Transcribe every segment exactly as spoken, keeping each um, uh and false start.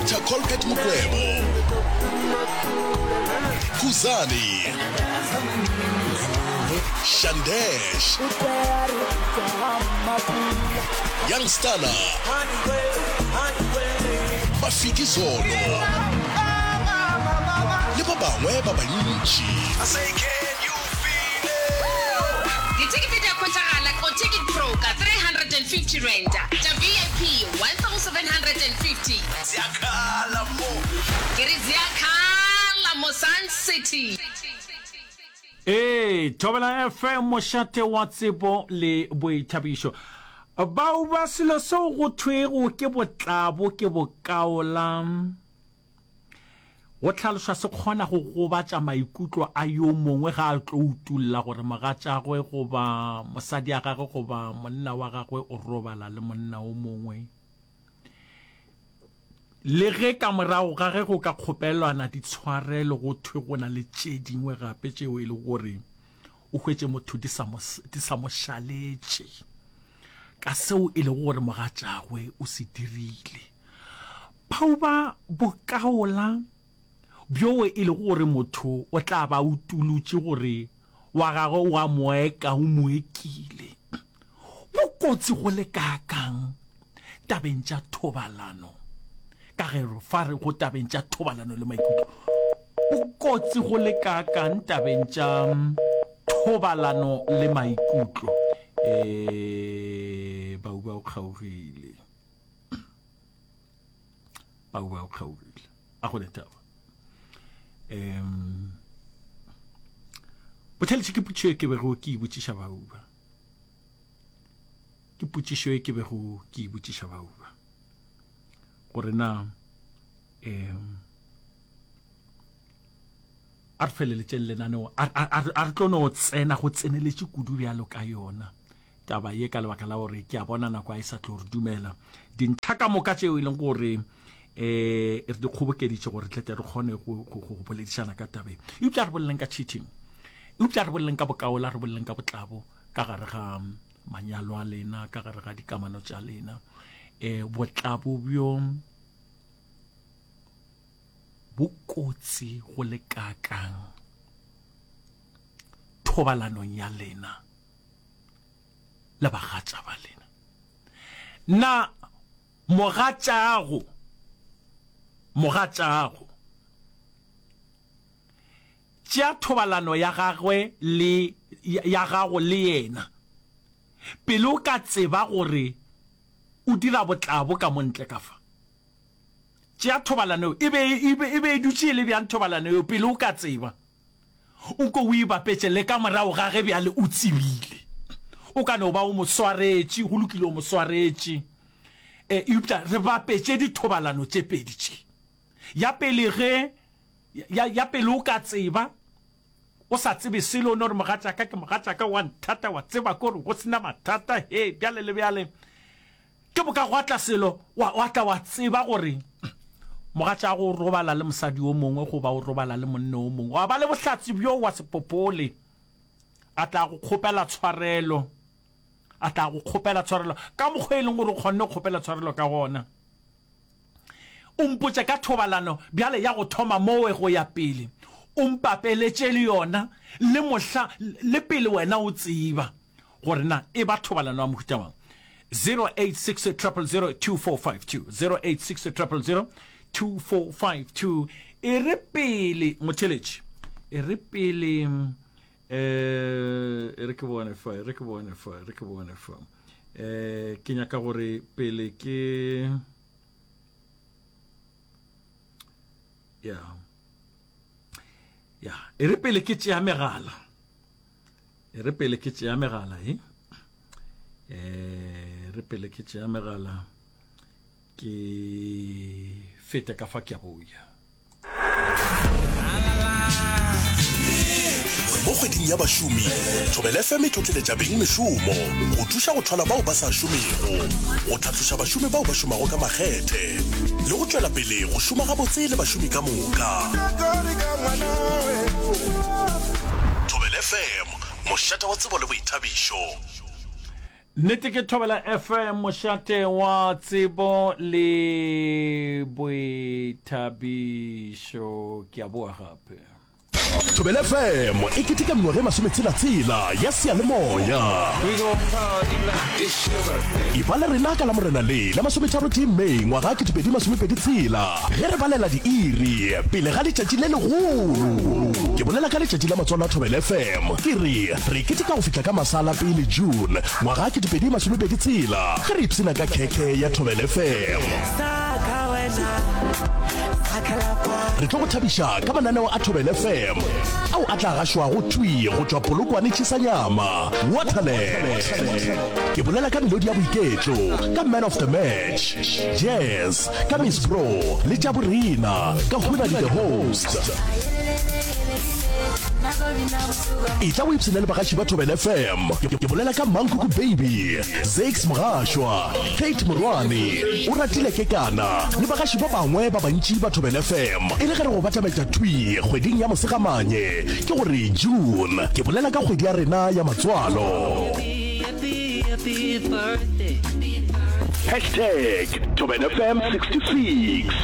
Doctor Colgate Mukwebo, Kuzani, Shandesh, Youngstana, Bafiki Zolo, le ba bangwe ba bantši. I say can you feel it? The ticket video kontagala ko Ticket Pro ka three hundred fifty rand, the V I P one thousand seven hundred fifty. Ziyakhala mo. Kiri ziyakhala mo Sun City. Eh, Thobela F M moshate wa tsebo le boithabišo. Bao ba selo so go thwego ke botlabo ke bokaola. Go tlhaloswa se kgona go gobatsa maikutlo a yo mongwe ga a tlo utulla gore magatša gwe go ba mosadi a gagwe go ba monna wa gagwe o robala le monna o mongwe. Le ge ka morago ga ge go ka kgopelwana ditshwarelo go thwe go na le tše dingwe gape tšeo e le gore o hwetše motho di sa mo šaletše ka seo e le gore mogatšagwe o se dirile. Bao ba bokaola bjo e le gore motho o tla ba utulutše gore wa gagwe wa moeka o moekile. O kotsi go le kakang tabeng tša thobalano ka gero fa re go tabeng tša thobalano le maikutlo. O kotsi go le kakang tabeng tša thobalano le maikutlo. Eh, bao ba o kgaogile. Bao ba o kgaogile. A go letaba. Um, Botlheletse ke putšo e ke bego ke ibotšiša bauba. Ke putšišo e ke bego ke ibotšiša bauba. Gore na um, a re feleletšeng lenaneo a re tlo no tsena go tseneletše kudu bjalo ka yona taba ye ka lebaka la gore ke a bona nako a e sa tlo re dumela dintlha ka moka tšeo e leng gore eh re di kgobokeditše gore tlete re kgone go boledišana ka tabe e upša re boleleng ka cheating e upša re boleleng ka bokaola re boleleng ka botlabo ka gare ga manyalo a lena ka gare ga dikamano tša lena eh botlabo bjo bokotsi go le kakang thobalanong ya lena le bagatša ba lena na mogatšago mogatšago tšea thobalano ya gagwe le ya gago le yena pele o ka tseba gore o dira botlabo ka montle ka fa tšea thobalano e be e dutše le bjang thobalano yo pele o ka tseba o ko o ibapetše le ka morago gage bjale o tsebile o ka no ba o mo swaretše go lokile o mo swaretše e upša re bapetše dithobalano tše pedi tše ya pele ge ya ya pele o ka tseba o sa tsebe selo no re mogatšaka ke mogatšaka wa nthata wa tseba gore go sena mathata he bjale le bjale ke boka go atla selo wa tla wa tseba gore mogatša go robala le mosadi o mongwe go ba o robala le monna o mongwe wa ba le bohlatsi bjo wa sepopole a tla go kgopela tshwarelo a tla go kgopela tshwarelo ka mokgwa e leng gore o kgonne go kgopela tshwarelo ka gona o mpotše ka thobalano bjale ya go thoma mowe go ya pele o mpapeletše le yona le mohla le pele wena o tseba gore na e ba thobalano wa mohuta mang zero eight six zero zero zero two four five two zero eight six zero zero zero two four five two e re pele motheletše e re pele eh re ke bone fa re ke bone fa re ke bone fa eh ke nyaka gore pele ke ya ya e re pele ke tšea megala e re pele ke tšea megala eh eh re pele ke tšea megala ke fete ka fa ke a boya Mo kgweding ya bašomi Thobela F M e tlotleletša beng mešomo go thuša go tlhola bao ba sa šomego go tlhatloša bašomi bao ba šomago ka makgethe le go tšwela pele go šoma gabotse le bašomi ka moka. Thobela F M mošata wa tsebo le boithabišo. Nete ke Thobela F M mošate wa tsebo le boithabišo ke a boa gape. Thobela F M e ketika mengwaga e masometshela ya seyalemoya. Ibala rena ka la morena le la masometharo timmeng ngwaga ke dipedi masomepedi tshela ge re balela di-iri pele ga letšatši le legolo. Ke bolela ka letšatši la matswalo a Thobela F M ke re re ketika go fihla ka masala pele June ngwaga ke dipedi masomepedi tshela ge re ipsena ka khekhe ya Thobela F M. Re tlo go thabiša ka mananeo a Thobela F M ao a tla gašwa go twi go tšwa Polokwane Tšhisanyama Waterland. Ke bolela ka melodi ya boiketlo ka Man of the Match, Jazz ka Miss Bro le tša borena ka Huna the Host. E tla o ipsene le bagaši ba Thobela F M. Ke bolela ka Mankuku Baby, Zakes Mogashwa, Kate Morwane, o ratile kekana le bagaši ba bangwe ba bantši ba Thobela F M. E le ge re go batametša twi kgweding ya mosegamanye ke gore June. Ke bolela ka kgwedi ya rena ya matswalo. Hashtag Thobela F M sixty-six.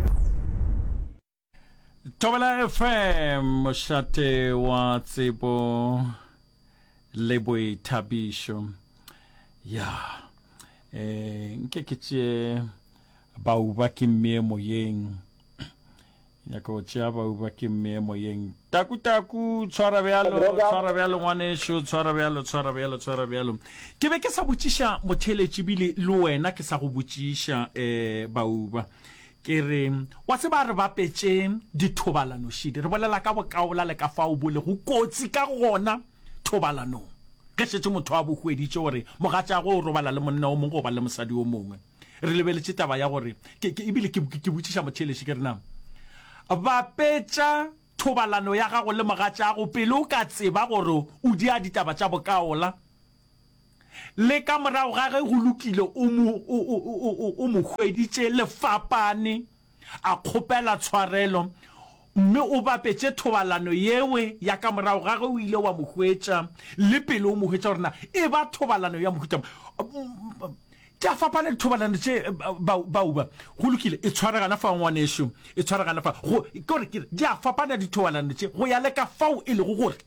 Thobela F M mošate wa tsebo le boithabišo. Ya eh nke ke tše bauba ke mmee moyeng ya ko tšea bauba ke mmee moyeng. Taku taku tshwara bjalo tshwara bjalo ngwanešo tshwara bjalo tshwara bjalo tshwara bjalo. Ke be ke sa botšiša motheletši bile le wena ke sa go botšiša eh bauba. Ke re wa se ba re bapetse dithobalano shidi re bolela ka bokaola le ka fao bole go kotsi ka gona thobalano ke setse motho a bogweditse gore mogatša go robala le monna o mongwe go ba le mosadi o mongwe re lebeletse taba ya gore ke ke ibile ke ke botšiša motheletši ke re na bapetsa thobalano ya gago le mogatša go pele o ka tseba gore o dia ditaba tša bokaola le ka morago ga ge go lokile o mo o mo hweditše lefapane a kgopela tshwarelo mme o bapetse thobalano yewe ya ka morago ga ge o ile wa mo hwetša le pele o mo hwetša gorena e ba thobalano ya mohuta ke a fapana dithobalano tše bauba go lokile e tshwaregana fa ngwanešo e tshwaregana fa ke gore ke di a fapana dithobalano tše go ya le ka fao e le go gore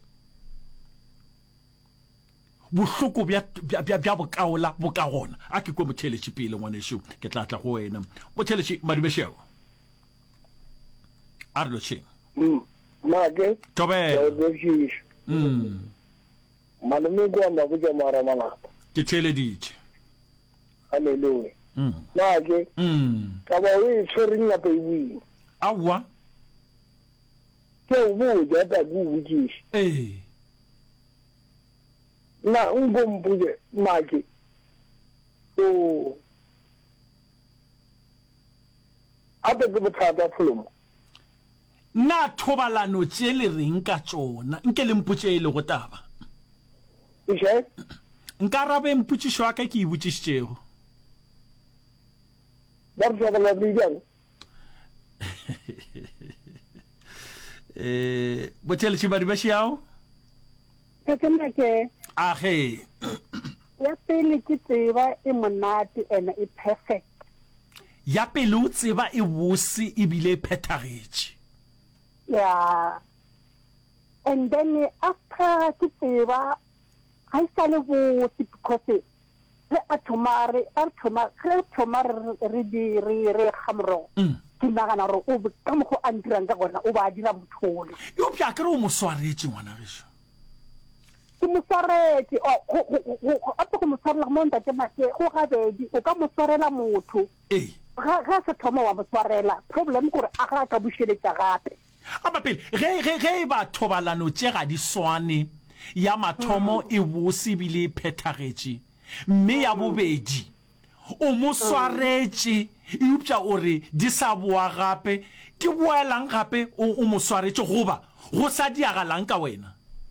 bohloko bja bja bja bokaola bokagona a ke go motheletši pele ngwanešo ke tla tla go wena motheletši madibešego a re lo tšeng mage tobe mm malome go ma go ja mara malapa ke theleditše haleluya mm mage mm ka ba o tshwereng ya pedi awa ke o bo ja ta go botšiša eh na ungombuje mage o abe go bothata folomo na thobalano tše le reng ka tšona nke le mpotše e le go taba ishe nka rabe mpotšišo ka ke e botšišitšego ba re tšhabela dijang eh botheletši madibešeao ke ke ke age ya pele ke tseba e monate ena e perfect ya pele o tseba e bose e bile phethagetše ya and then after ke tseba ga e sa le bose because re a thomare a thomare re thomare re di re re gamro ke nagana gore o ka mo go a ntirang ka gona o ba dira botholo yo bja kere o mo swaretše ngwana gešo ke moswaretse o a go mo swarela mo ntate make go gabedi o ka mo swarela motho eh ga ga se thoma wa mo swarela problem gore a ga ka busheletša gape a bapele ge ge ge ba thobalano tše ga di swane ya mathomo e bose bile phethagetše mme ya bobedi o mo swaretše e upša ore di sa boa gape ke boelang gape o mo swaretše goba go sa diagalang ka wena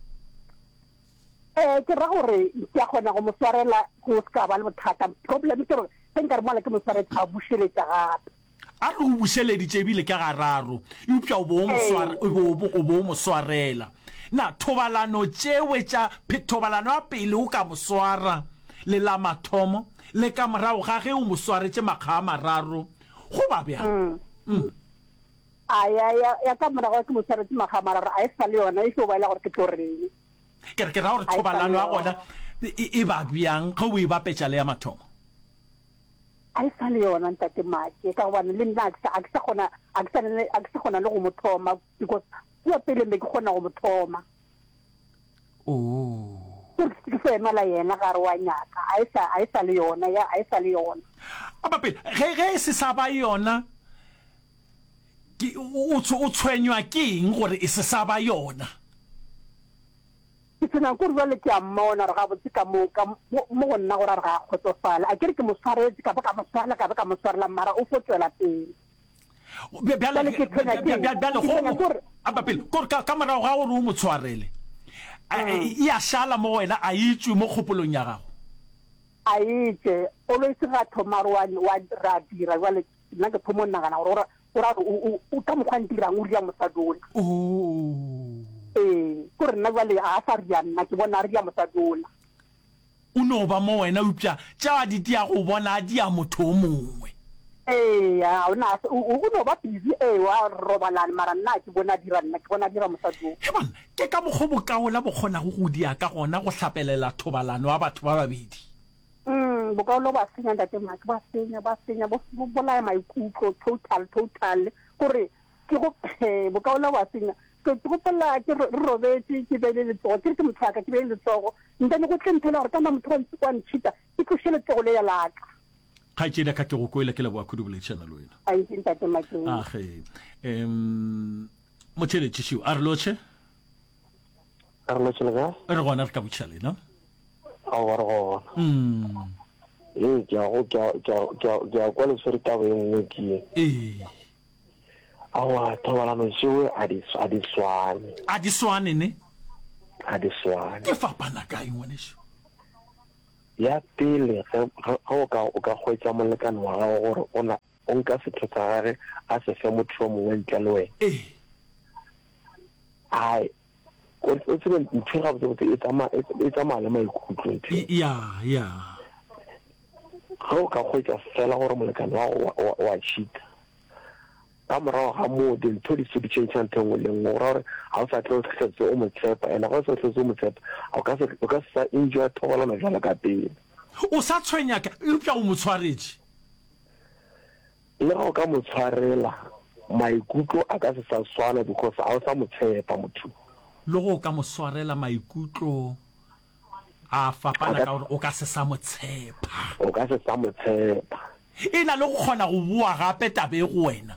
eh ke ra gore ke a gona go mo swarela go ska ba le bothata problem ke gore nka re mola ke mo swaretša a busheletša gape a re o bušeleditše bile ka gararo e upša o bo o bo mo swarela na thobalano tšewe tša thobalano a pele o ka mo swara le la mathomo le ka morago ga ge o mo swaretse makga a mararo go ba bjang mm aya ya ya ka morago ke mo tshwaretse makga a mararo a e sa le yona e se o ba ile gore ke tlo reng ke re ke ra gore thobalano ya gona e ba bjang ge o e bapetša le ya mathomo a e sa le yona ntate make ka gobane le nna a ke sa kgona a ke sa kgona le go mo thoma because ya pele me ke kgona go mo thoma oh ke fema la yena ga re wa nyaka a e sa a e sa le yona ya a e sa le yona a ba pele ge ge se sa ba yona ke o o tshwenywa ke eng gore e se sa ba yona ke tsena go re le ke a mmona re ga botse ka mo ka mo go nna gore re ga khotsofala a ke re ke mo tshwaretse ka ba ka mo tshwarela ka ba ka mo tshwarela mara o fotswela pele bjale bjale a ba pele gore ka morago ga gore o mo tshwarele e a šala mo wena a itswe mo kgopolong ya gago a itse o lo se ga thomaro wa wa ra dira jwale nna ke thomo nna gana gore o ka mo kwantirang o ria mosadole oh eh gore nna jwale a sa ria nna ke bona ria mosadole o no ba mo wena upša tša di tia go bona di a motho o mongwe eh ya ona o no ba busy eh wa robalana mara nna ke bona dira nna ke bona dira mosadole he bona ke ka bogo bokaola bo kgona go go dia ka gona go hlapelela thobalano wa batho ba babedi mm bokaola ba senya ntate make ba senya ba senya bo bolaya maikutlo total total gore ke go bokaola ba senya ke go pela ke robetse ke be le tsogo ke ke motlaka ke be le tsogo ntle go tlenthela gore kana motho wa ntse ntshita ke go shele tsogo le ya laka ga tsela ka ke go koela ke la boa khudubule channel wena a itse ntate make a ge em mo tshele tshiu a re lotshe a re lotshe ga re gona re ka botšhale no a wa re gona mm eh ke a go ke a ke a kwa le sore taba e nngwe ke eh awa thobalano sewe a di a di swane a di swane ne a di swane ke fapana ka eng wena sho ya pele ga o ka o ka goetsa molekane wa gago gore ona o nka setho sa gare a se fe motho mongwe ntle le wena eh ai o tsebe ntho ga botse e tsama e tsama le maikutlo ntho ya ya ga o ka goetsa fela gore molekane wa wa cheat ka morago ga moo dintho di se di change nthong le ngwe gore ga o sa tlo tlhetse o mo tshepa ene ga o sa tlhetse o mo tshepa o ka se o ka sa enjoy thobalano jala ka pele o sa tshwenya ka upša o mo tshwaretse le ga o ka mo tshwarela maikutlo a ka se sa swana because a o sa mo tshepa motho le go ka mo swarela maikutlo a fapana ka gore o ka se sa mo tshepa o ka se sa mo tshepa e na le go kgona go bua gape tabe go wena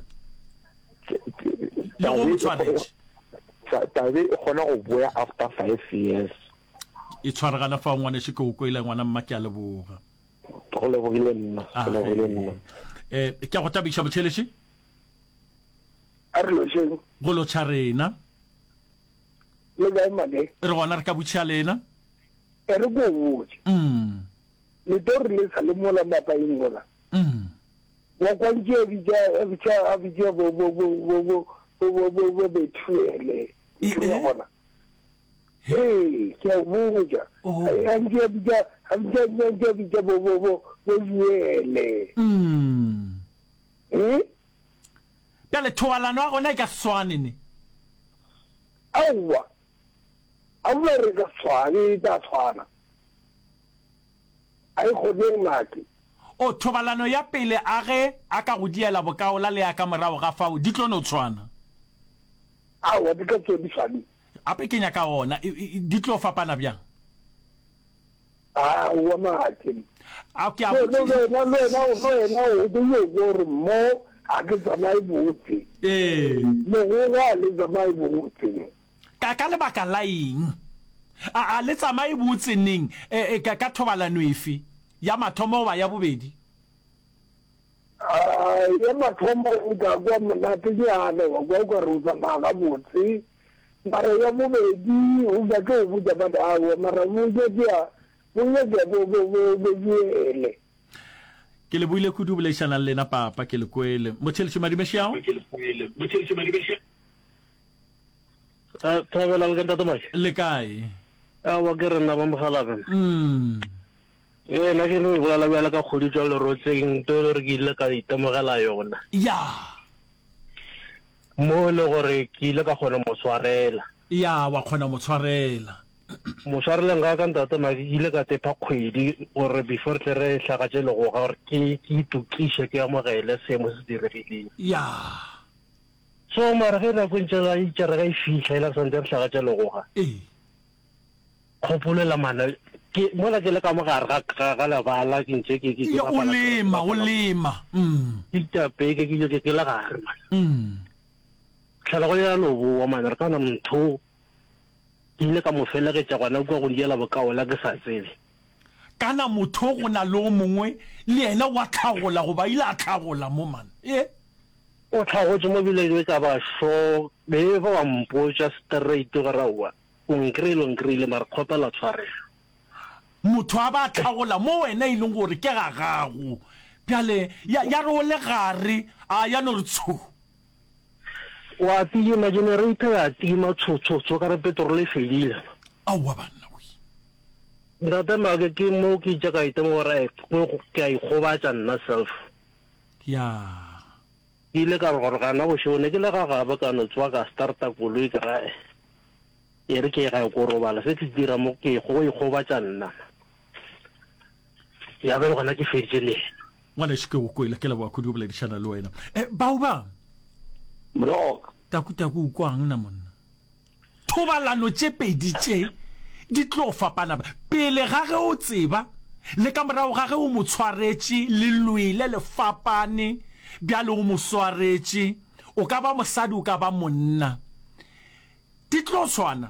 le go motshwaretse tabe e kgona go boya after five years e tshwaregana fa ngwane se ke o koile ngwana mma ke a leboga go lebogile nna go lebogile nna eh ke go tabiša botšhelese a re loše go lotšha rena le ga mane re gona re ka botšha lena e re go botse mm le tori le sa le mola mapa ingola mm wa kwanje bija bija bija bo bo bo bo bo bo bo bo bethuele ikona hey ke buja anje bija anje anje bija bo bo bo bo yele mm eh ya le thobalano a gona e ka swane ne awa awa re ka swane ta tshwana ai go ne maki o thobalano ya pele a ge a ka go diela bokaola le ya ka morago ga fao di tlo no tshwana awa di ka tse di tshwane ape ke nyaka ona di tlo fapana bjang ah wa maki a ke a no no no no no no no do you go mo a ke tsamai botse eh mo ga le tsamai botse ka ka le baka la eng a a le tsamai botse ning e ka ka thobalano efe ya mathomo wa ya bobedi ah ya mathomo ga go mna te ya le go go ruza ga botse mara ya bobedi o ga go buja ba da wa mara mo je dia mo je bo bo bo le ke le buile kudu bule shana le na papa ke le kwele mo tshele tshima di meshiao ke le kwele mo tshele tshima di meshiao ah thabela ga ntate mai le kae a wa ke rena ba mogala bana mm e na ke no bola bjala ka kgodi tša lerotseng to re ke ile ka itemogela yona ya mo le gore ke ile ka kgona mo tshwarela ya wa kgona mo tshwarela mo tshwareleng ga ka ntate ma ke ile ka tepa kgwedi gore before tle re hlagatše lego ga gore ke ke itukiše ke amogele seemo se diregileng ya so mara ge nako ntse ga itse re ga e fitlha e la santse re hlagatše legoga eh kgopolela mana ke mola ke le ka mogare ga ga lebala ke ntse ke ke ya o lema o lema mm ke tape ke ke ke ke la gare man mm tlhala go ya lobo wa mana re kana mtho ke ile ka mo felegetša gona kwa go diela bokao la ke sa tsebe kana motho go na le o mongwe le yena wa tlhagola go ba ile a tlhagola mo man eh o tlhagotse mo bileng ka ba so be ba mpotša straight ga rawa o nkrile o nkrile mara khopela tshwarela motho a ba tlhagola mo wena e leng gore ke ga gago bjale ya ya re o le gare a ya no re tsho wa tima generator ya tima tshotshotso ka re petrol e fedile a wa bana we ntate mage ke mo ke tša ka itemo gore ke a ikgobatša nna self ya ke ile ka re gore gana bošone ke le ga gabe ka no tswa ka starta koloi ka gae e re ke ga go robala se ke dira mo ke go ikgobatša nna ya be gona ke feditše le ngwana shike o koile ke la ba khudi o boledishana le wena eh bao ba mro taku taku o kwang na monna thobalano tše pedi tše di tlo fapana pele ga ge o tseba le ka morago ga ge o mo tshwaretše le lwele le fapane bjale o mo swaretše o ka ba mosadi o ka ba monna di tlo swana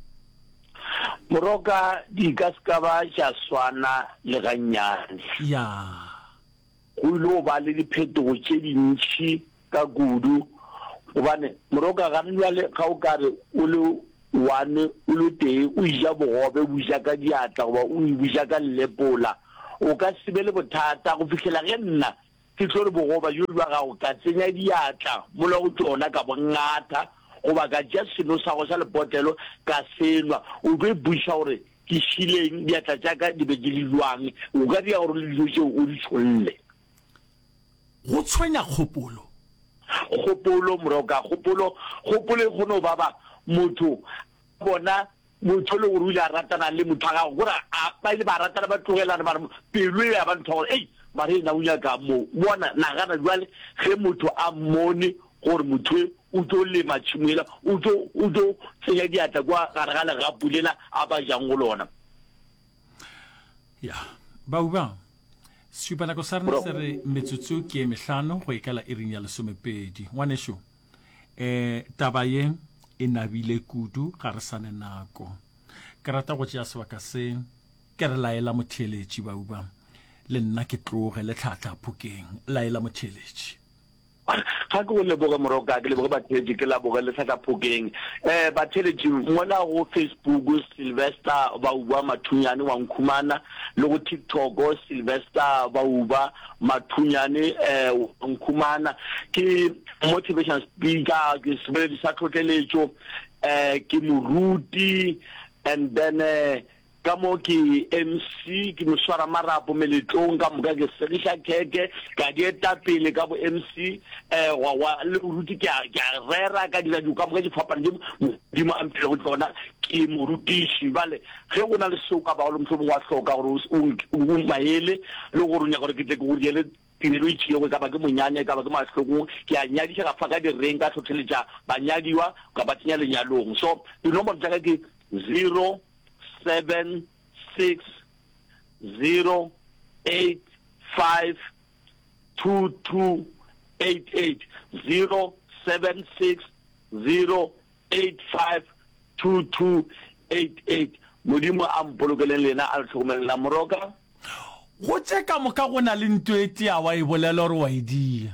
moroka di ka ska ba tša swana le gannyane ya go ile o ba le diphetogo tše dintšhi ka kudu gobane moroka ga nale ga o kare o le one o le tee o ija bogobe o ija ka diatla goba o ija ka lepola o ka sebe le bothata go fitlhela ge nna ke tlo re bogoba jo ba gago ka tsenya diatla mola go tsona ka bongata goba ka ja seno sa go sa lepotelo ka senwa o tlo e buša gore ke šileng diatla tšaka di be di le jwang o ka dia gore le dijo tšeo o di tsholle go tshwenya kgopolo kgopolo moroka kgopolo kgopolo e kgone ba ba motho bona motho le gore o ile a ratana le motho a gago gore ba ile ba ratana ba tlogelana ba pelo ya ba ntho gore ei mare e na o nyaka mo bona nagana jwale ge motho a mmone gore motho o tlo lema tshimoela o tlo tsenya diatla kwa gare ga legapulela a ba jang go lona ya bauba supanako sa rena se re metsotso ke e mehlano go ikala e reng ya lesomepedi ngwanesho um taba ye e nabile kudu ga re sane nako ke rata go tšea sebaka se ke re laela motheeletši bauba le nna ke tloge le tlhatlha phokeng laela motheeletši ga ke go leboge moroka ke leboge batheletši ke leboge le tlhatlha phokeng um batheletši ngwana go Facebook Sylvester Bauba Mathunyane wa Nkhumana le go TikTok Sylvester Bauba Mathunyane um Nkhumana ke motivation speaker ke sebeledi sa tlhotlheletšo um ke moruti and then uh, ka mo ke M C ke moswara marapo meletlong ka moka ke segisha keke ka dieta pele ka bo M C eh wa wa le ruti ke ke rera ka dira du ka moka di fapana di mo ampile go tsona ke morutiši bale ge go na le seo ka ba o le motho wa hloka gore o maele le gore nya gore ke tle go diele tirelo e tšeo ka ba ke monyane ka ba ke mahlokong ke a nyadiša ka faka direng ka tlhotlheletša banyadiwa ka ba tsenya lenyalong so dinomoro tša ka ke zero seven six zero eight five two two eight eight zero seven six zero eight five two two eight eight modimo a mpolokeleng lena a le tlhokomelela moroka go tse ka moka go na le ntho e tea wa e bolela gore wa e dia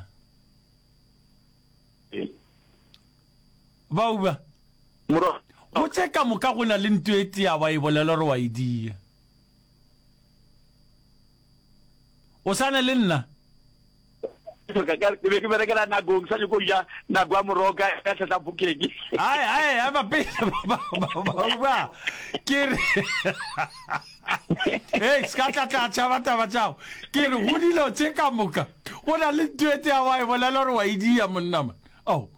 bauba moroka go tse ka moka go na le ntho e tea wa e bolela gore wa e dia o sana le nna ka ka ke ke berekela nagong sa go ja nagwa moroka ka tla bukeng ai ai ba ba ba ba ke Hey, ska tla tla tshaba taba tshao. Ke re go dilo tse ka moka. Go na le twete ya wa e bolela gore wa idia monna man. Oh.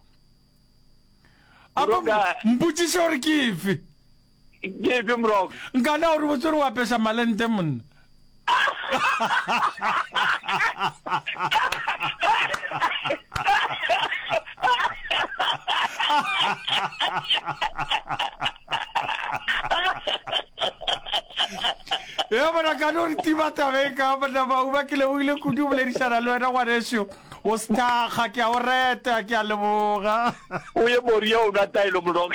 Aba mputsise gore ke efe? Ke efe Moroka? Nkana gore botse gore wa pesa malente monna. Ya bona ka no ritima tabe ka bona ba uba ke le o ile kudu boledisana le wena ngwaneso o staga ke a o reta ke a leboga o ye moria o gata ile Moroka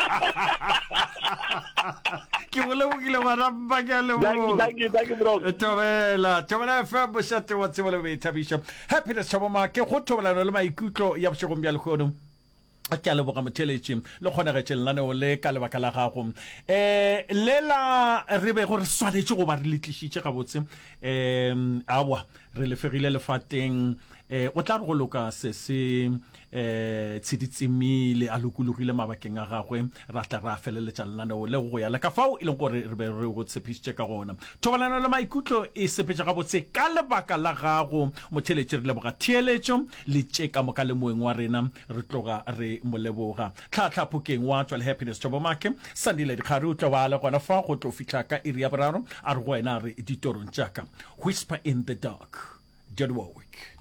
ke go lebogile ngwana mpa ke a leboga thank you thank you Moroka tobela tobela fa bo sa te wa tsebole be thabisha happiness tshoboma ke go tobela le maikutlo ya botshego bja le khono a ke a leboga motheletši le kgona ge tšelelane o le ka lebaka la gago eh lela re be gore swanetse go ba re letlišitše gabotse um awa re lefegile lefateng eh o tla re go loka se se eh tsheditsemile a lokologile mabakeng a gagwe ra tla ra feleletša lenaneo le go ya le ka fao e leng gore re be re go tshepišitše ka gona thobalano le maikutlo e sepetša gabotse ka lebaka la gago motheletši re leboga theeletšo le tše ka moka le moeng wa rena re tloga re mo leboga tlhatlha phokeng wa tswa le happiness tshobomake sandile dikgare o tlo ba le gona fa go tlo fitlha ka iri ya boraro a re go wena re ditorong tša ka whisper in the dark John Warwick.